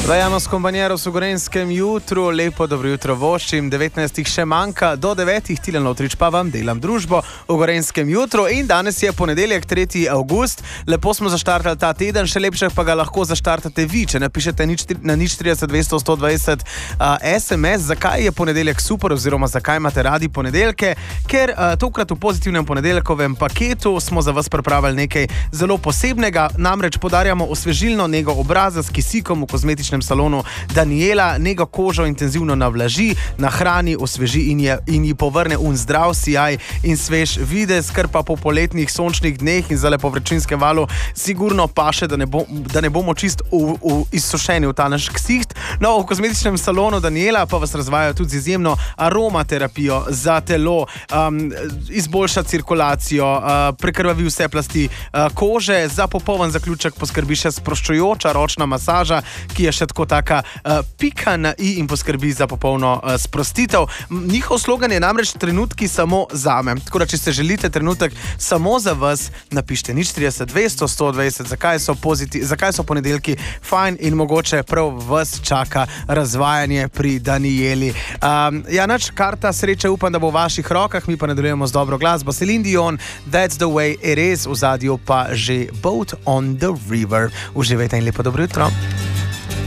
Vajamo s kompanjeros v Gorenjskem jutru, lepo dobro jutro voščim, 19 še manjka, do 9 Tilen Lotrič pa vam delam družbo v Gorenjskem jutru in danes je ponedeljek 3. avgust, lepo smo zaštartali ta teden, še lepše pa ga lahko zaštartate vi, če napišete na 030 200 120 SMS, zakaj je ponedeljek super oziroma zakaj imate radi ponedeljke, ker tokrat v pozitivnem ponedeljkovem paketu smo za vas pripravili nekaj zelo posebnega, namreč podarjamo osvežilno nego obraza s kisikom v kozmetičnem salonu Daniela, nego kožo intenzivno navlaži, nahrani, osveži in ji povrne zdrav sijaj in svež videz, kar pa po poletnih sončnih dneh in zale po vrečinskem valu sigurno paše, da ne bomo čist izsušeni v ta naš ksiht. No, v kozmetičnem salonu Daniela pa vas razvajajo tudi z izjemno aromaterapijo za telo, izboljša cirkulacijo, prekrvavi vse plasti kože, za popoln zaključek poskrbi še sproščujoča ročna masaža, ki je še tako taka pika na i in poskrbi za popolno sprostitev. Njihov slogan je namreč trenutki samo zame. Tako da, če se želite trenutek samo za vas, napište 030 200 120, zakaj so ponedeljki fajn in mogoče prav vas čaka razvajanje pri Danieli. Karta sreče upam, da bo v vaših rokah, mi pa nadaljujemo z dobro glasbo. Celine Dion, That's the way it is, v zadju pa že Boat on the River. Uživajte in lepo dobro jutro.